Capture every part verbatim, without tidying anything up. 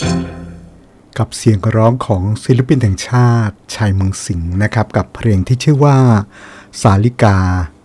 กับเสียงร้องของศิลปินแห่งชาติชายเมืองสิงห์นะครับกับเพลงที่ชื่อว่าสาลิกา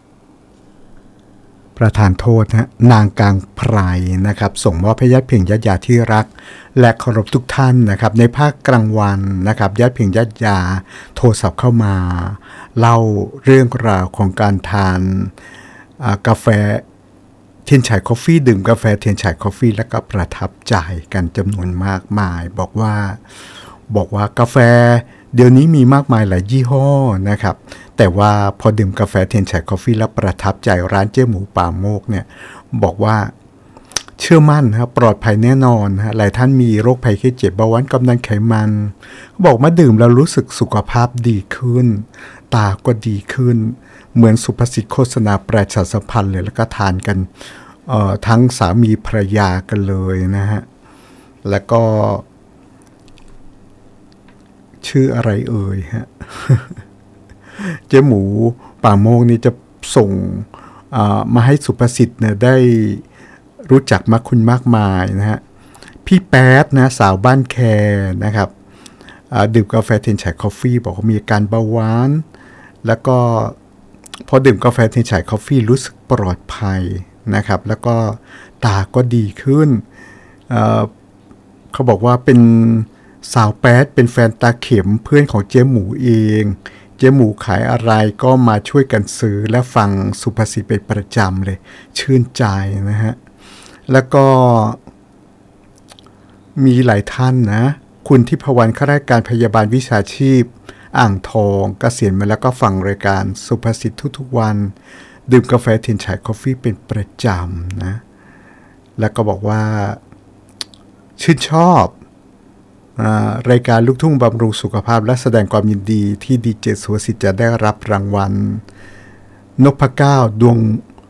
ประธานโทษนะนางกลางไพรนะครับส่งมอบให้ญาติเพียงญาติยาที่รักและเคารพทุกท่านนะครับในภาคกลางวันนะครับญาติเพียงญาติยาโทรศัพท์เข้ามาเล่าเรื่องราวของการทานกาแฟเทียนฉายคอฟฟี่ดื่มกาแฟเทียนฉายคอฟฟี่แล้วก็ประทับใจกันจำนวนมากมายบอกว่าบอกว่ากาแฟเดี๋ยวนี้มีมากมายหลายยี่ห้อนะครับแต่ว่าพอดื่มกาแฟเทียนฉายคอฟฟี่แล้วประทับใจร้านเจ๊หมูป่าโมกเนี่ยบอกว่าเชื่อมั่นครับปลอดภัยแน่นอนฮะหลายท่านมีโรคภัยไข้เจ็บเบาหวานความดันไขมันบอกมาดื่มแล้วรู้สึกสุขภาพดีขึ้นตาก็ดีขึ้นเหมือนสุภาษิตโฆษณาประชาสัมพันธ์เลยแล้วก็ทานกันทั้งสามีภรรยากันเลยนะฮะแล้วก็ชื่ออะไรเอ่ยฮะ เจ๊หมูป่าโมกนี่จะส่งมาให้สุภาษิตเนี่ยได้รู้จักมากคุณมากมายนะฮะพี่แป๊ดนะสาวบ้านแคนะครับดื่มกาแฟเทียนฉายคอฟฟี่บอกว่ามีอาการเบาหวานแล้วก็พอดื่มกาแฟเทียนฉายคอฟฟี่รู้สึกปลอดภัยนะครับแล้วก็ตาก็ดีขึ้น เ, เขาบอกว่าเป็นสาวแป๊ดเป็นแฟนตาเข็มเพื่อนของเจ๊หมูเองเจ๊หมูขายอะไรก็มาช่วยกันซื้อและฟังสุภาษิตเป็นประจำเลยชื่นใจนะฮะแล้วก็มีหลายท่านนะคุณทิพวรรณข้าราชการพยาบาลวิชาชีพอ่างทองเกษียณมาแล้วก็ฟังรายการสุภาษิตทุกๆวันดื่มกาแฟเทียนฉายคอฟฟี่เป็นประจำนะแล้วก็บอกว่าชื่นชอบรายการลูกทุ่งบำรุงสุขภาพและแสดงความยินดีที่ดีเจสุวสิทธิ์จะได้รับรางวัลนพเก้าดวง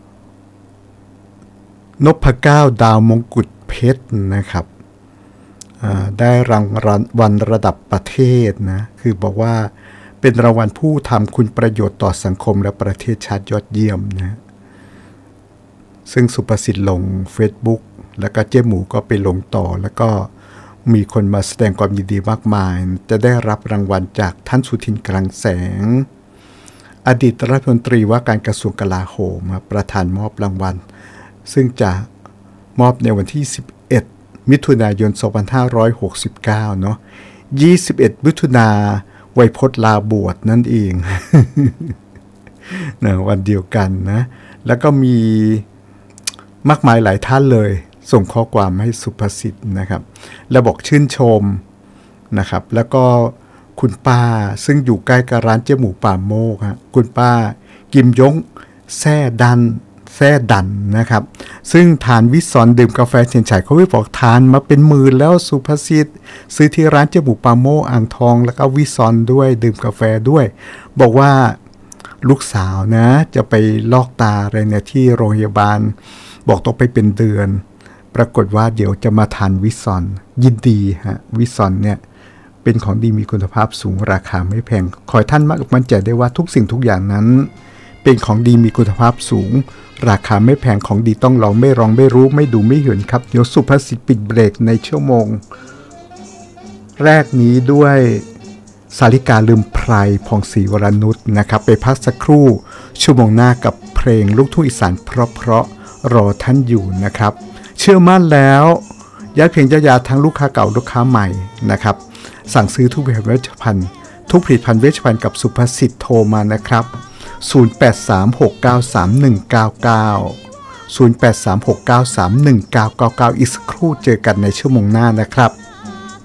นพเก้าดาวมงกุฎเพชรนะครับได้รางวัลระดับประเทศนะคือบอกว่าเป็นรางวัลผู้ทำคุณประโยชน์ต่อสังคมและประเทศชาติยอดเยี่ยมนะซึ่งสุภาษิตลง Facebook แล้วก็เจ๊หมูก็ไปลงต่อแล้วก็มีคนมาแสดงความยินดีมากมายจะได้รับรางวัลจากท่านสุทินคลังแสงอดีตรัฐมนตรีว่าการกระทรวงกลาโหมประธานมอบรางวัลซึ่งจะมอบในวันที่สิบเอ็ดมิถุนายนสองพันห้าร้อยหกสิบเก้าเนาะยี่สิบเอ็ดมิถุนาไวยพจน์ลาบวชนั่นเอง นะวันเดียวกันนะแล้วก็มีมากมายหลายท่านเลยส่งข้อความให้สุภาษิตนะครับและบอกชื่นชมนะครับแล้วก็คุณป้าซึ่งอยู่ใกล้กับร้านเจ๊หมูป่าโมกฮะคุณป้ากิมยงแซ่ดันแซ่ดันนะครับซึ่งทานวิสอนดื่มกาแฟเทียนฉายเขาไม่บอกทานมาเป็นหมื่นแล้วสุภาษิตซื้อที่ร้านเจ๊หมูป่าโมกอ่างทองแล้วก็วิสอนด้วยดื่มกาแฟด้วยบอกว่าลูกสาวนะจะไปลอกตาอะไรเนี่ยที่โรงพยาบาลบอกต้องไปเป็นเดือนปรากฏว่าเดี๋ยวจะมาทานวิสอนยินดีฮะวิสอนเนี่ยเป็นของดีมีคุณภาพสูงราคาไม่แพงขอให้ท่านมั่นใจได้ว่าทุกสิ่งทุกอย่างนั้นเป็นของดีมีคุณภาพสูงราคาไม่แพงของดีต้องลองไม่ลองไม่รู้ไม่ดูไม่เห็นครับเดี๋ยวสุภาษิตปิดเบรกในชั่วโมงแรกนี้ด้วยสาริกาลืมไพรพองศรีวรนุชนะครับไปพักสักครู่ชั่วโมงหน้ากับเพลงลูกทุ่งอีสานเพราะๆรอท่านอยู่นะครับเชื่อมั่นแล้วญาติเพียงญาติยาทั้งลูกค้าเก่าลูกค้าใหม่นะครับสั่งซื้อทุกผลิตภัณฑ์เวชภัณฑ์ทุกผลิตภัณฑ์เวชภัณฑ์กับสุภาษิตโทรมานะครับศูนย์ แปด สาม หก เก้า สาม หนึ่ง เก้า เก้า ศูนย์ แปด สาม หก เก้า สาม หนึ่ง เก้า เก้า เก้าอีกสักครู่เจอกันในชั่วโมงหน้านะครับ